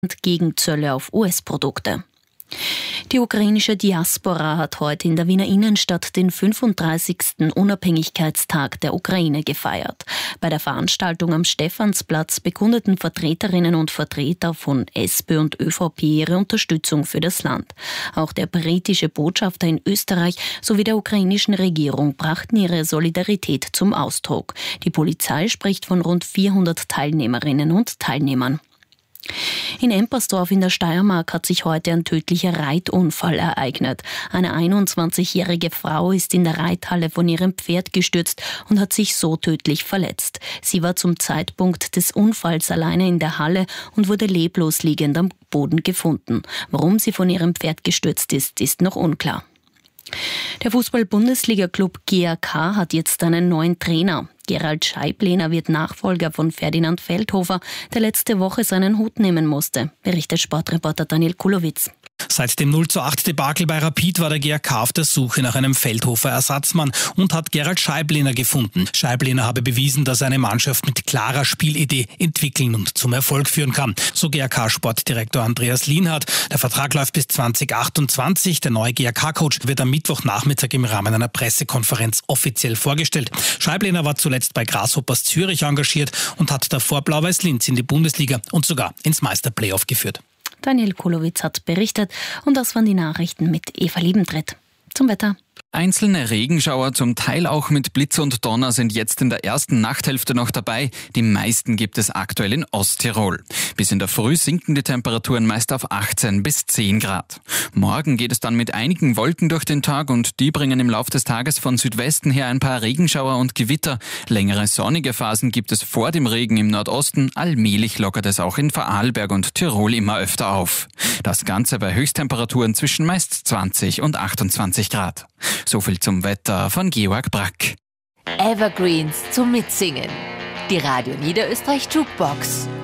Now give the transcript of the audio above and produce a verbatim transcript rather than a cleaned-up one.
gegen Zölle auf U S-Produkte. Die ukrainische Diaspora hat heute in der Wiener Innenstadt den fünfunddreißigsten Unabhängigkeitstag der Ukraine gefeiert. Bei der Veranstaltung am Stephansplatz bekundeten Vertreterinnen und Vertreter von S P und Ö V P ihre Unterstützung für das Land. Auch der britische Botschafter in Österreich sowie der ukrainischen Regierung brachten ihre Solidarität zum Ausdruck. Die Polizei spricht von rund vierhundert Teilnehmerinnen und Teilnehmern. In Empersdorf in der Steiermark hat sich heute ein tödlicher Reitunfall ereignet. Eine einundzwanzigjährige Frau ist in der Reithalle von ihrem Pferd gestürzt und hat sich so tödlich verletzt. Sie war zum Zeitpunkt des Unfalls alleine in der Halle und wurde leblos liegend am Boden gefunden. Warum sie von ihrem Pferd gestürzt ist, ist noch unklar. Der Fußball-Bundesliga-Club G A K hat jetzt einen neuen Trainer. Gerald Scheiblehner wird Nachfolger von Ferdinand Feldhofer, der letzte Woche seinen Hut nehmen musste, berichtet Sportreporter Daniel Kulowitz. Seit dem null zu acht Debakel bei Rapid war der G A K auf der Suche nach einem Feldhofer-Ersatzmann und hat Gerald Scheiblehner gefunden. Scheiblehner habe bewiesen, dass er eine Mannschaft mit klarer Spielidee entwickeln und zum Erfolg führen kann. So G A K-Sportdirektor Andreas Lienhardt. Der Vertrag läuft bis zwanzig achtundzwanzig. Der neue G A K-Coach wird am Mittwochnachmittag im Rahmen einer Pressekonferenz offiziell vorgestellt. Scheiblehner war zuletzt bei Grasshoppers Zürich engagiert und hat davor Blau-Weiß Linz in die Bundesliga und sogar ins Meisterplayoff geführt. Daniel Kulowitz hat berichtet und das waren die Nachrichten mit Eva Liebentritt. Zum Wetter. Einzelne Regenschauer, zum Teil auch mit Blitz und Donner, sind jetzt in der ersten Nachthälfte noch dabei. Die meisten gibt es aktuell in Osttirol. Bis in der Früh sinken die Temperaturen meist auf achtzehn bis zehn Grad. Morgen geht es dann mit einigen Wolken durch den Tag und die bringen im Laufe des Tages von Südwesten her ein paar Regenschauer und Gewitter. Längere sonnige Phasen gibt es vor dem Regen im Nordosten. Allmählich lockert es auch in Vorarlberg und Tirol immer öfter auf. Das Ganze bei Höchsttemperaturen zwischen meist zwanzig und achtundzwanzig Grad. So viel zum Wetter von Georg Brack. Evergreens zum Mitsingen. Die Radio Niederösterreich Jukebox.